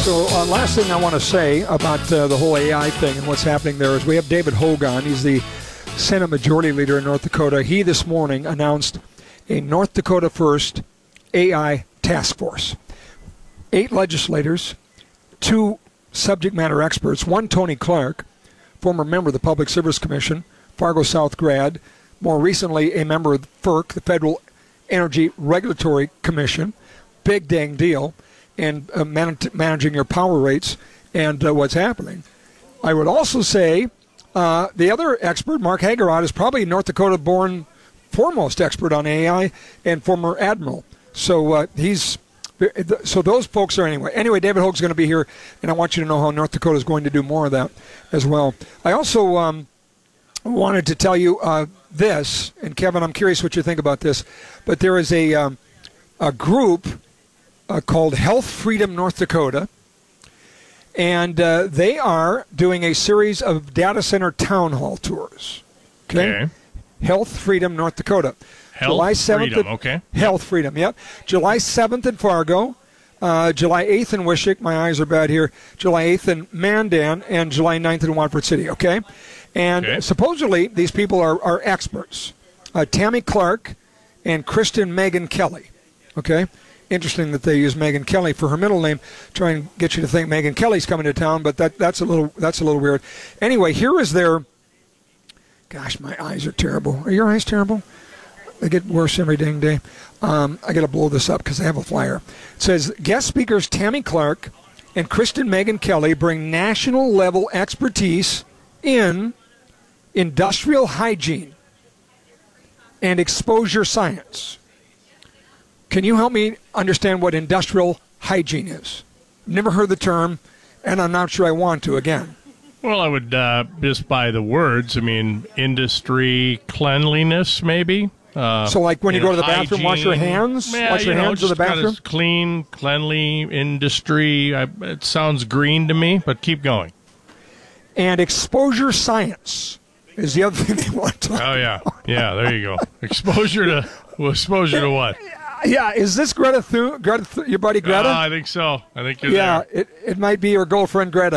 So last thing I want to say about the whole AI thing and what's happening there is we have David Hogue on. He's the Senate Majority Leader in North Dakota. He this morning announced a North Dakota First AI task force. 8 legislators, 2 subject matter experts, 1 Tony Clark, former member of the Public Service Commission, Fargo South grad, more recently a member of FERC, the Federal Energy Regulatory Commission, big dang deal, and managing your power rates and what's happening. I would also say the other expert, Mark Hagerott, is probably North Dakota-born foremost expert on AI and former admiral. So so those folks are Anyway, David Hogue's going to be here, and I want you to know how North Dakota is going to do more of that as well. I also wanted to tell you this, and Kevin, I'm curious what you think about this, but there is a group called Health Freedom North Dakota, and they are doing a series of data center town hall tours. Okay. Health Freedom North Dakota. July 7th Health Freedom, yep. July 7th in Fargo, July 8th in Wishick, my eyes are bad here, July 8th in Mandan, and July 9th in Watford City, okay? And supposedly these people are experts. Tammy Clark and Kristen Megan Kelly, okay? Interesting that they use Megan Kelly for her middle name, try and get you to think Megan Kelly's coming to town, but that's a little weird. Anyway, here is their. Gosh, my eyes are terrible. Are your eyes terrible? They get worse every dang day. I got to blow this up because I have a flyer. It says guest speakers Tammy Clark and Kristen Megan Kelly bring national level expertise in industrial hygiene and exposure science. Can you help me understand what industrial hygiene is? Never heard the term, and I'm not sure I want to again. Well, I would just by the words, I mean, industry cleanliness, maybe. So like when you go to the bathroom, wash your hands? Yeah, wash your hands in the bathroom? Kind of clean, cleanly industry. It sounds green to me, but keep going. And exposure science is the other thing they want to talk about. Yeah, there you go. Exposure to what? Yeah, is this Greta your buddy Greta? I think so. I think you're there. Yeah, it might be your girlfriend Greta.